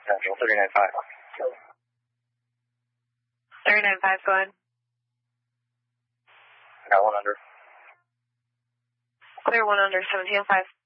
Central 39.5. 39.5, go ahead. Got 1 under. Clear 1 under, 17.5.